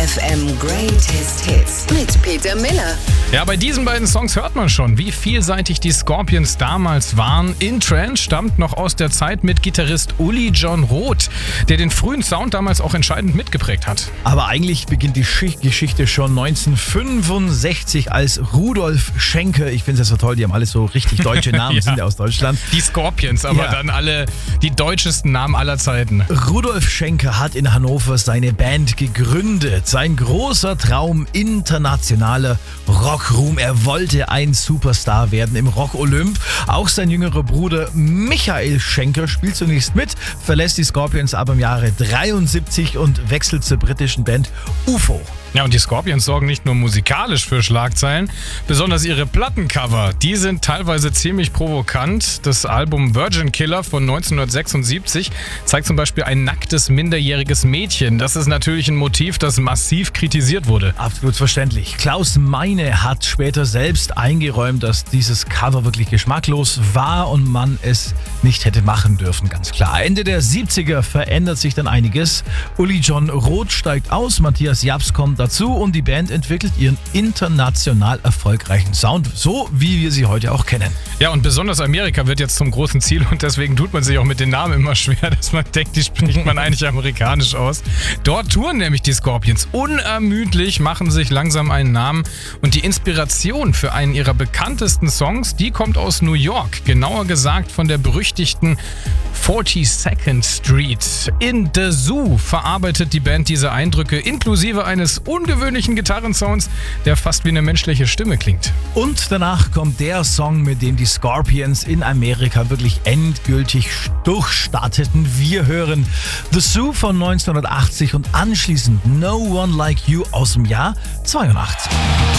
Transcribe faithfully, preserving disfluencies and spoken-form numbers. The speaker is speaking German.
F M Greatest Hits mit Peter Miller. Ja, bei diesen beiden Songs hört man schon, wie vielseitig die Scorpions damals waren. In Trance stammt noch aus der Zeit mit Gitarrist Uli Jon Roth, der den frühen Sound damals auch entscheidend mitgeprägt hat. Aber eigentlich beginnt die Geschichte schon neunzehnhundertfünfundsechzig, als Rudolf Schenker, ich finde es ja so toll, die haben alle so richtig deutsche Namen, Ja. sind ja aus Deutschland. Die Scorpions, aber Ja. dann alle die deutschesten Namen aller Zeiten. Rudolf Schenker hat in Hannover seine Band gegründet. Sein großer Traum, internationaler Rockruhm. Er wollte ein Superstar werden im Rock-Olymp. Auch sein jüngerer Bruder Michael Schenker spielt zunächst mit, verlässt die Scorpions aber im Jahre dreiundsiebzig und wechselt zur britischen Band U F O. Ja, und die Scorpions sorgen nicht nur musikalisch für Schlagzeilen, besonders ihre Plattencover, die sind teilweise ziemlich provokant. Das Album Virgin Killer von neunzehnhundertsechsundsiebzig zeigt zum Beispiel ein nacktes, minderjähriges Mädchen. Das ist natürlich ein Motiv, das massiv kritisiert wurde. Absolut verständlich. Klaus Meine hat später selbst eingeräumt, dass dieses Cover wirklich geschmacklos war und man es nicht hätte machen dürfen, ganz klar. Ende der siebziger verändert sich dann einiges. Uli Jon Roth steigt aus, Matthias Japs kommt dazu und die Band entwickelt ihren international erfolgreichen Sound, so wie wir sie heute auch kennen. Ja, und besonders Amerika wird jetzt zum großen Ziel und deswegen tut man sich auch mit den Namen immer schwer, dass man denkt, die spricht man eigentlich amerikanisch aus. Dort touren nämlich die Scorpions unermüdlich, machen sich langsam einen Namen und die Inspiration für einen ihrer bekanntesten Songs, die kommt aus New York, genauer gesagt von der berüchtigten forty-second Street. In The Zoo verarbeitet die Band diese Eindrücke inklusive eines ungewöhnlichen Gitarrensounds, der fast wie eine menschliche Stimme klingt. Und danach kommt der Song, mit dem die Scorpions in Amerika wirklich endgültig durchstarteten. Wir hören The Zoo von neunzehnhundertachtzig und anschließend No One Like You aus dem Jahr zweiundachtzig.